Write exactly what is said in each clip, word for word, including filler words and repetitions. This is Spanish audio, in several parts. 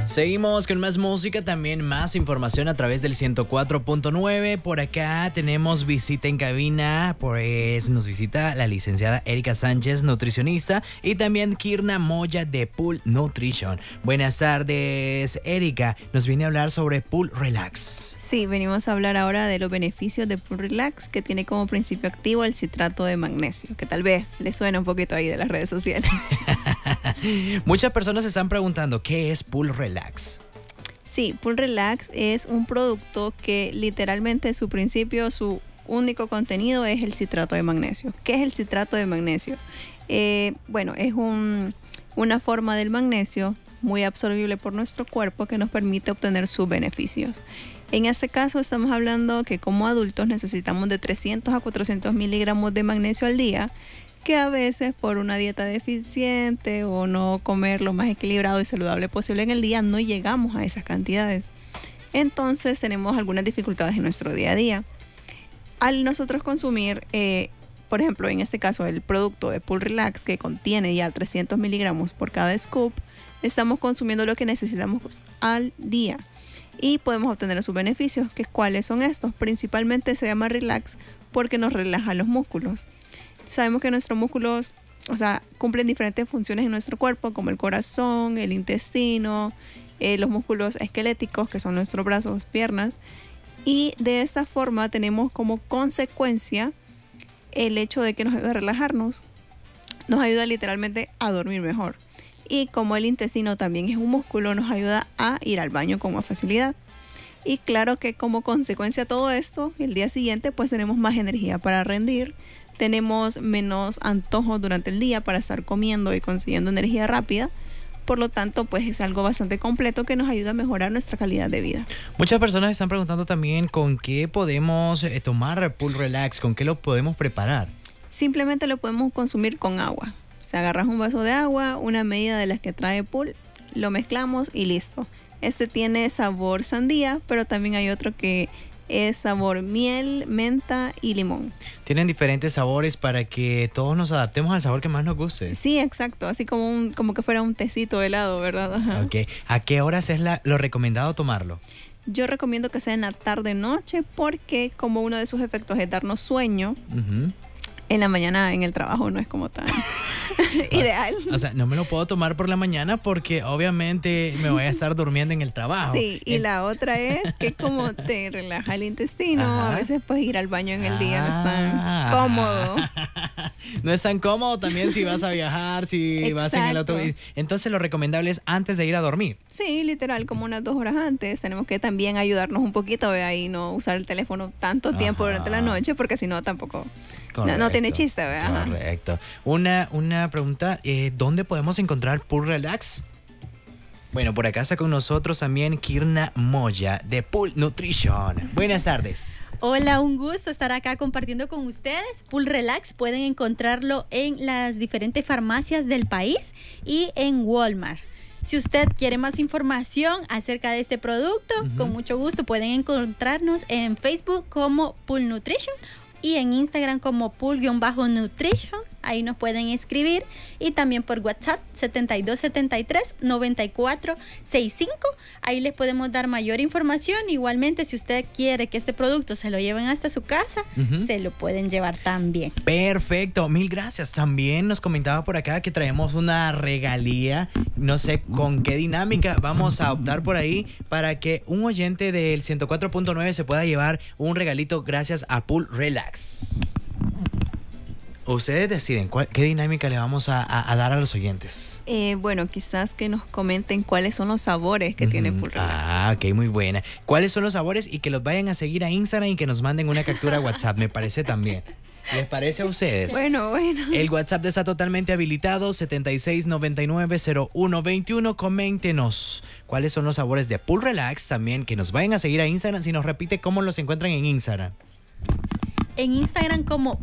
Seguimos con más música, también más información a través del ciento cuatro punto nueve. Por acá tenemos visita en cabina, pues nos visita la licenciada Erika Sánchez, nutricionista, y también Kirna Moya de Pool Nutrition. Buenas tardes, Erika. Nos viene a hablar sobre Pool Relax. Sí, venimos a hablar ahora de los beneficios de Pool Relax, que tiene como principio activo el citrato de magnesio, que tal vez le suena un poquito ahí de las redes sociales. Muchas personas se están preguntando, ¿qué es Pool Relax? Sí, Pool Relax es un producto que literalmente su principio, su único contenido es el citrato de magnesio. ¿Qué es el citrato de magnesio? Eh, bueno, es un, una forma del magnesio muy absorbible por nuestro cuerpo que nos permite obtener sus beneficios. En este caso estamos hablando que como adultos necesitamos de trescientos a cuatrocientos miligramos de magnesio al día, que a veces por una dieta deficiente o no comer lo más equilibrado y saludable posible en el día no llegamos a esas cantidades. Entonces tenemos algunas dificultades en nuestro día a día. Al nosotros consumir, eh, por ejemplo, en este caso el producto de Pool Relax que contiene ya trescientos miligramos por cada scoop, estamos consumiendo lo que necesitamos al día y podemos obtener sus beneficios. ¿Que cuáles son estos? Principalmente se llama Relax porque nos relaja los músculos. Sabemos que nuestros músculos, o sea, cumplen diferentes funciones en nuestro cuerpo, como el corazón, el intestino, eh, los músculos esqueléticos, que son nuestros brazos, piernas. Y de esta forma tenemos como consecuencia el hecho de que nos ayuda a relajarnos, nos ayuda literalmente a dormir mejor. Y como el intestino también es un músculo, nos ayuda a ir al baño con más facilidad. Y claro que como consecuencia de todo esto, el día siguiente pues tenemos más energía para rendir, tenemos menos antojos durante el día para estar comiendo y consiguiendo energía rápida. Por lo tanto, pues es algo bastante completo que nos ayuda a mejorar nuestra calidad de vida. Muchas personas están preguntando también con qué podemos eh, tomar Pool Relax, con qué lo podemos preparar. Simplemente lo podemos consumir con agua. O sea, agarras un vaso de agua, una medida de las que trae Pool, lo mezclamos y listo. Este tiene sabor sandía, pero también hay otro que es sabor miel, menta y limón. Tienen diferentes sabores para que todos nos adaptemos al sabor que más nos guste. Sí, exacto. Así como un, como que fuera un tecito helado, ¿verdad? Ajá. Ok. ¿A qué horas es la, lo recomendado tomarlo? Yo recomiendo que sea en la tarde-noche porque como uno de sus efectos es darnos sueño, uh-huh. En la mañana en el trabajo no es como tan ideal. O sea, no me lo puedo tomar por la mañana porque obviamente me voy a estar durmiendo en el trabajo. Sí, y en... la otra es que como te relaja el intestino, ajá. A veces pues ir al baño en el día no es tan ah. cómodo. No es tan cómodo también si vas a viajar, si exacto. Vas en el autobús. Entonces lo recomendable es antes de ir a dormir. Sí, literal, como unas dos horas antes. Tenemos que también ayudarnos un poquito de ahí, no usar el teléfono tanto tiempo ajá. Durante la noche porque si no tampoco... No, no tiene chiste, ¿verdad? Correcto. Una, una pregunta, eh, ¿dónde podemos encontrar Pool Relax? Bueno, por acá está con nosotros también Kirna Moya de Pool Nutrition. Buenas tardes. Hola, un gusto estar acá compartiendo con ustedes. Pool Relax pueden encontrarlo en las diferentes farmacias del país y en Walmart. Si usted quiere más información acerca de este producto, uh-huh. Con mucho gusto pueden encontrarnos en Facebook como Pool Nutrition y en Instagram como Pool-Nutrition. Ahí nos pueden escribir y también por WhatsApp setenta y dos setenta y tres noventa y cuatro sesenta y cinco. Ahí les podemos dar mayor información. Igualmente, si usted quiere que este producto se lo lleven hasta su casa, uh-huh. Se lo pueden llevar también. Perfecto, mil gracias. También nos comentaba por acá que traemos una regalía. No sé con qué dinámica vamos a optar por ahí para que un oyente del ciento cuatro punto nueve se pueda llevar un regalito gracias a Pool Relax. Ustedes deciden cuál, qué dinámica le vamos a, a, a dar a los oyentes. Eh, bueno, quizás que nos comenten cuáles son los sabores que uh-huh. Tiene Pool Relax. Ah, ok, muy buena. ¿Cuáles son los sabores? Y que los vayan a seguir a Instagram y que nos manden una captura a WhatsApp, me parece también. ¿Les parece a ustedes? Bueno, bueno. El WhatsApp está totalmente habilitado, setenta y seis noventa y nueve cero uno veintiuno. Coméntenos cuáles son los sabores de Pool Relax también, que nos vayan a seguir a Instagram. Si nos repite cómo los encuentran en Instagram. En Instagram como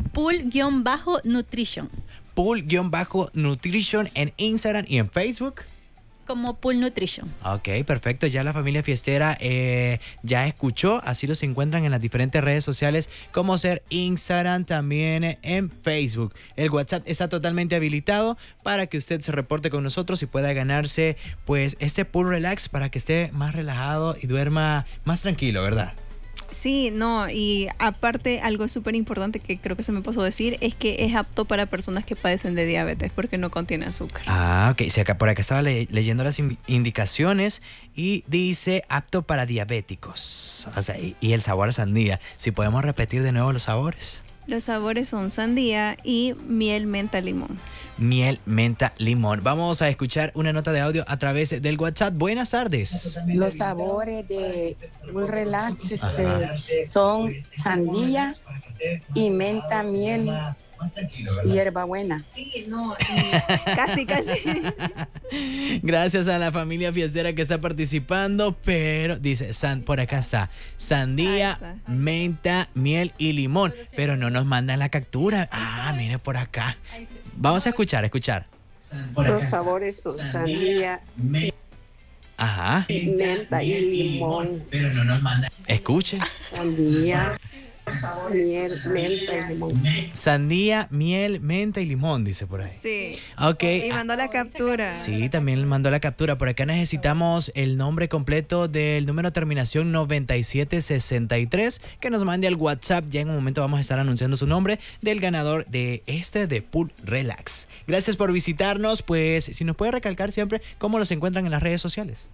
Pool-Nutrition. Pool-Nutrition en Instagram y en Facebook. como Pool Nutrition. Ok, perfecto. Ya la familia fiestera eh, ya escuchó. Así los encuentran en las diferentes redes sociales como ser Instagram, también en Facebook. El WhatsApp está totalmente habilitado para que usted se reporte con nosotros y pueda ganarse pues este Pool Relax para que esté más relajado y duerma más tranquilo, ¿verdad? Sí, no, y aparte algo súper importante que creo que se me pasó a decir es que es apto para personas que padecen de diabetes porque no contiene azúcar. Ah, ok. Sí, acá, por acá estaba le- leyendo las in- indicaciones y dice apto para diabéticos. O sea, y, y el sabor a sandía. Si podemos repetir de nuevo los sabores. Los sabores son sandía y miel, menta, limón. Miel, menta, limón. Vamos a escuchar una nota de audio a través del WhatsApp. Buenas tardes. Los sabores de Pool Relax este, Ajá. son sandía y menta, miel y hierbabuena. Casi, casi. Gracias a la familia fiestera que está participando, pero dice, san, por acá está, sandía, Ahí está. menta, miel y limón, pero no nos mandan la captura. Ah, mire por acá. Vamos a escuchar, escuchar. Los sabores son sandía, Ajá, menta y limón. escuche. Sandía, miel, menta y limón. Sandía, miel, menta y limón, dice por ahí. Sí. Ok. Y mandó la captura. Sí, también le mandó la captura. Por acá necesitamos el nombre completo del número de terminación noventa y siete sesenta y tres que nos mande al WhatsApp. Ya en un momento vamos a estar anunciando su nombre del ganador de este de Pool Relax. Gracias por visitarnos. Pues si nos puede recalcar siempre cómo los encuentran en las redes sociales.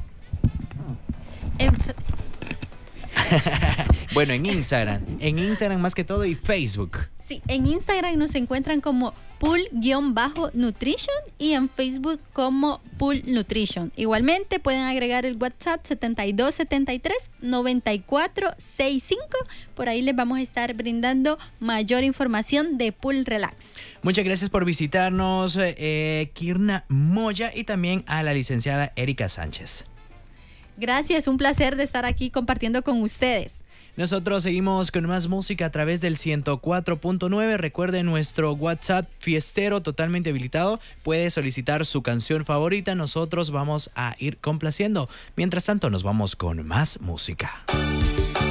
En fe- Bueno, en Instagram. En Instagram más que todo y Facebook. Sí, en Instagram nos encuentran como Pool-Nutrition y en Facebook como Pool Nutrition. Igualmente pueden agregar el WhatsApp setenta y dos setenta y tres noventa y cuatro sesenta y cinco. Por ahí les vamos a estar brindando mayor información de Pool Relax. Muchas gracias por visitarnos, eh, Kirna Moya, y también a la licenciada Erika Sánchez. Gracias, un placer de estar aquí compartiendo con ustedes. Nosotros seguimos con más música a través del ciento cuatro punto nueve. Recuerde nuestro WhatsApp fiestero totalmente habilitado. Puede solicitar su canción favorita. Nosotros vamos a ir complaciendo. Mientras tanto, nos vamos con más música.